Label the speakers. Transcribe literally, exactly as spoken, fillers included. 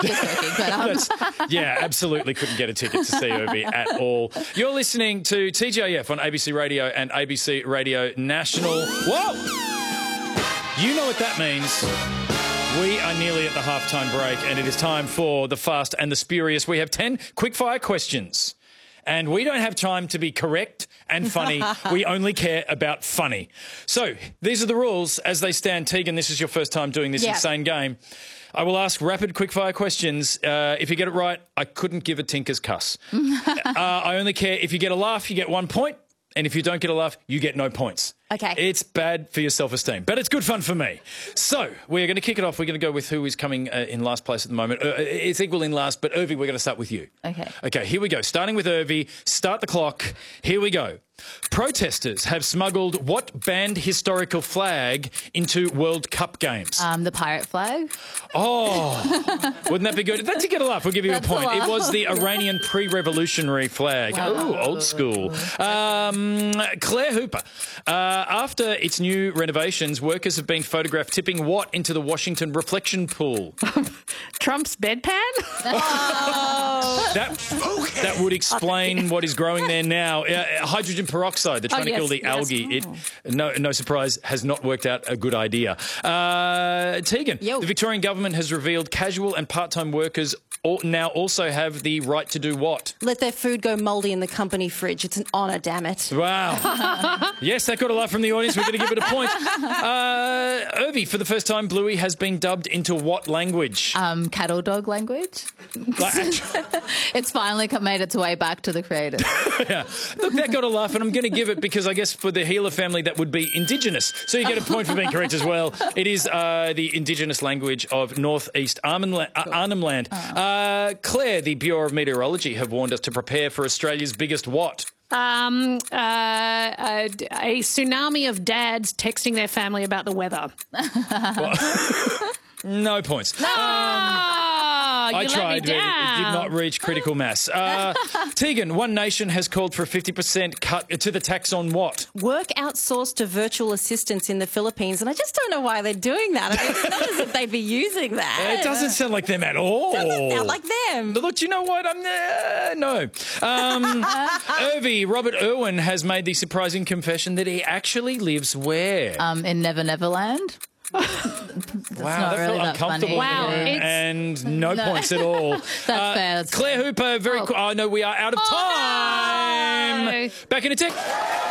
Speaker 1: Just joking, but um...
Speaker 2: That's- yeah, absolutely couldn't get a ticket to see Irby at all. You're listening to T G I F on A B C Radio and A B C Radio National. Whoa! You know what that means. We are nearly at the halftime break, and it is time for the Fast and the Spurious. We have ten quickfire questions, and we don't have time to be correct and funny. We only care about funny. So these are the rules as they stand. Tegan, this is your first time doing this
Speaker 1: yeah.
Speaker 2: insane game. I will ask rapid quickfire questions. Uh, if you get it right, I couldn't give a tinker's cuss. uh, I only care if you get a laugh, you get one point. And if you don't get a laugh, you get no points.
Speaker 1: Okay.
Speaker 2: It's bad for your self-esteem, but it's good fun for me. So we're going to kick it off. We're going to go with who is coming uh, in last place at the moment. Uh, it's equal in last, but Irvy, we're going to start with you.
Speaker 1: Okay.
Speaker 2: Okay, here we go. Starting with Irvy. Start the clock. Here we go. Protesters have smuggled what banned historical flag into World Cup games?
Speaker 1: Um, the pirate flag.
Speaker 2: Oh, wouldn't that be good? That's a get a laugh. We'll give you
Speaker 1: That's
Speaker 2: a point.
Speaker 1: a
Speaker 2: It was the Iranian pre-revolutionary flag.
Speaker 1: Wow.
Speaker 2: Oh, old school. Um, Claire Hooper. Uh, after its new renovations, workers have been photographed tipping what into the Washington reflection pool?
Speaker 3: Trump's bedpan?
Speaker 1: Oh.
Speaker 2: That, that would explain what is growing there now. Uh, hydrogen peroxide. They're trying
Speaker 3: Oh,
Speaker 2: to
Speaker 3: yes,
Speaker 2: kill the
Speaker 3: yes.
Speaker 2: algae.
Speaker 3: Oh.
Speaker 2: It, no, no surprise, has not worked out a good idea. Uh, Tegan,
Speaker 1: Yo.
Speaker 2: the Victorian government has revealed casual and part-time workers all, now also have the right to do what?
Speaker 4: Let their food go mouldy in the company fridge. It's an honour, damn it.
Speaker 2: Wow. Yes, that got a laugh from the audience. We're going to give it a point. Uh, Irvy, for the first time, Bluey has been dubbed into what language?
Speaker 1: Um, cattle dog language.
Speaker 2: Like,
Speaker 1: It's finally come- made its way back to the creators.
Speaker 2: yeah. Look, that got a laugh, and I'm going to give it because I guess for the Healer family that would be Indigenous. So you get a point for being correct as well. It is uh, the Indigenous language of North East Arnhem Land. Uh, Arnhem Land. Uh, Claire, the Bureau of Meteorology, have warned us to prepare for Australia's biggest what?
Speaker 3: Um, uh, a, a tsunami of dads texting their family about the weather.
Speaker 2: No points.
Speaker 3: No!
Speaker 2: I
Speaker 3: you let me
Speaker 2: tried, but it
Speaker 3: down.
Speaker 2: did not reach critical mass. Uh, Tegan, one nation has called for a fifty percent cut to the tax on what?
Speaker 4: Work outsourced to virtual assistants in the Philippines, and I just don't know why they're doing that. I mean, it's not as if they'd be using that.
Speaker 2: It doesn't sound like them at all.
Speaker 4: It doesn't sound like them.
Speaker 2: Look, do you know what? I'm uh, no. Um, Irvy, Robert Irwin has made the surprising confession that he actually lives where?
Speaker 1: Um, in Never Never Land.
Speaker 2: wow,
Speaker 1: not
Speaker 2: that
Speaker 1: really
Speaker 2: felt
Speaker 1: that
Speaker 2: uncomfortable.
Speaker 1: funny.
Speaker 3: Wow,
Speaker 2: and,
Speaker 3: it's-
Speaker 2: and no,
Speaker 1: No.
Speaker 2: points at all.
Speaker 1: That's fair, that's
Speaker 2: Claire
Speaker 1: fair.
Speaker 2: Hooper, very
Speaker 1: Oh.
Speaker 2: cool. Oh, no, we are out of
Speaker 3: Oh,
Speaker 2: time.
Speaker 3: no.
Speaker 2: Back in a tick.